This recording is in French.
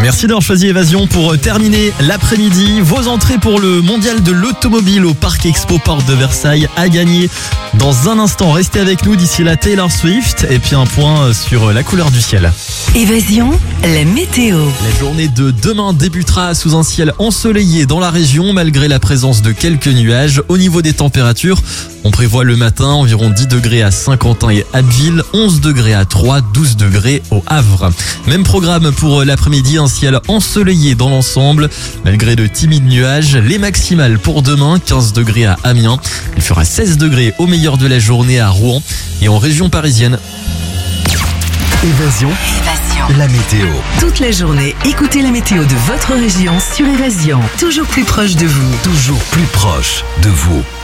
Merci d'avoir choisi Évasion pour terminer l'après-midi. Vos entrées pour le mondial de l'automobile au Parc Expo Porte de Versailles à gagner dans un instant. Restez avec nous, d'ici là Taylor Swift et puis un point sur la couleur du ciel. Évasion, la météo. La journée de demain débutera sous un ciel ensoleillé dans la région malgré la présence de quelques nuages. Au niveau des températures, on prévoit le matin environ 10 degrés à Saint-Quentin et Abbeville, 11 degrés à Troyes, 12 degrés au Havre. Même programme pour l'après-midi, un ciel ensoleillé dans l'ensemble malgré de timides nuages. Les maximales pour demain, 15 degrés à Amiens. Il fera 16 degrés au meilleur de la journée à Rouen et en région parisienne. Évasion, la météo. Toute la journée, écoutez la météo de votre région sur Évasion. Toujours plus proche de vous. Toujours plus proche de vous.